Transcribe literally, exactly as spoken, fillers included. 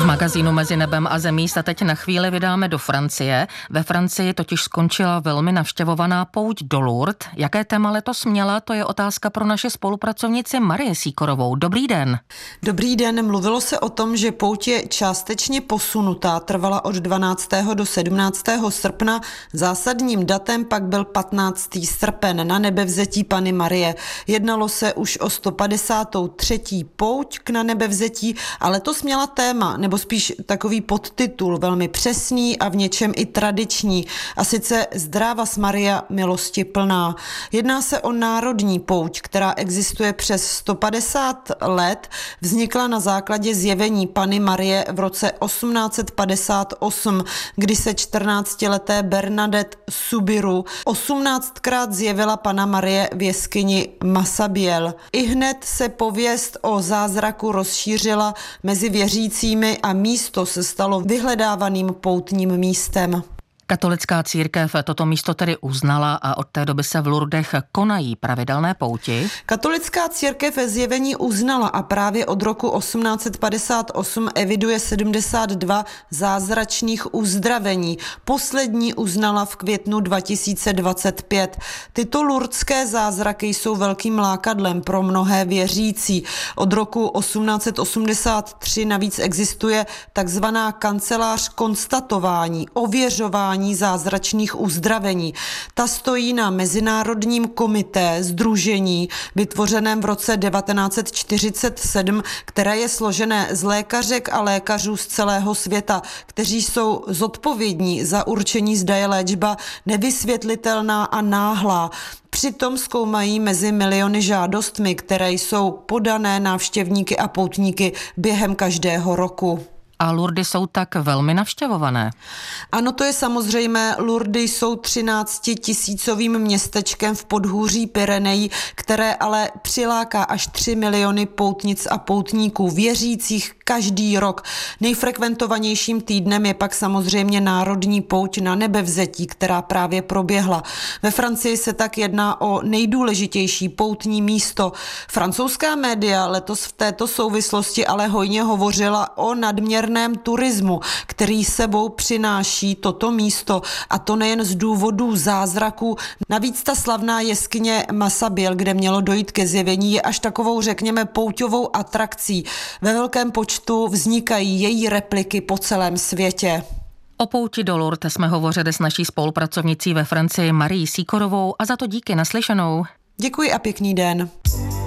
magazínu Mezi nebem a zemí se teď na chvíli vydáme do Francie. Ve Francii totiž skončila velmi navštěvovaná pouť do Lourdes. Jaké téma letos měla, to je otázka pro naše spolupracovnici Marii Sýkorovou. Dobrý den. Dobrý den. Mluvilo se o tom, že pouť je částečně posunutá, trvala od dvanáctého do sedmnáctého srpna. Zásadním datem pak byl patnáctého srpen na nebevzetí Panny Marie. Jednalo se už o sto padesátou třetí pouť k na nebevzetí a letos měla téma, nebo spíš takový podtitul, velmi přesný a v něčem i tradiční, a sice Zdravas Maria, milosti plná. Jedná se o národní pouť, která existuje přes sto padesát let, vznikla na základě zjevení Panny Marie v roce osmnáct set padesát osm, kdy se čtrnáctileté Bernadette Soubirous osmnáctkrát zjevila Panna Marie v jeskyni Massabielle. I hned se pověst o zázraku rozšířila mezi věřícími a místo se stalo vyhledávaným poutním místem. Katolická církev toto místo tedy uznala a od té doby se v Lourdech konají pravidelné pouti. Katolická církev zjevení uznala a právě od roku osmnáct set padesát osm eviduje sedmdesát dva zázračných uzdravení. Poslední uznala v květnu dva tisíce dvacet pět. Tyto lourdské zázraky jsou velkým lákadlem pro mnohé věřící. Od roku osmnáct set osmdesát tři navíc existuje takzvaná kancelář konstatování, ověřování zázračných uzdravení. Ta stojí na Mezinárodním komité sdružení, vytvořeném v roce devatenáct set čtyřicet sedm, které je složené z lékařek a lékařů z celého světa, kteří jsou zodpovědní za určení, zda je léčba nevysvětlitelná a náhlá. Přitom zkoumají mezi miliony žádostmi, které jsou podané návštěvníky a poutníky během každého roku. A Lourdes jsou tak velmi navštěvované. Ano, to je samozřejmé. Lourdes jsou třináctitisícovým městečkem v podhůří Pyrenejí, které ale přiláká až tři miliony poutnic a poutníků, věřících každý rok. Nejfrekventovanějším týdnem je pak samozřejmě národní pouť na nebevzetí, která právě proběhla. Ve Francii se tak jedná o nejdůležitější poutní místo. Francouzská média letos v této souvislosti ale hojně hovořila o nadměrném turismu, který sebou přináší toto místo, a to nejen z důvodů zázraků. Navíc ta slavná jeskyně Massabielle, kde mělo dojít ke zjevení, je až takovou, řekněme, pouťovou atrakcí. Ve velkém počtu vznikají její repliky po celém světě. O pouti do Lourdes jsme hovořili s naší spolupracovnicí ve Francii Marií Sýkorovou a za to díky, naslyšenou. Děkuji a pěkný den.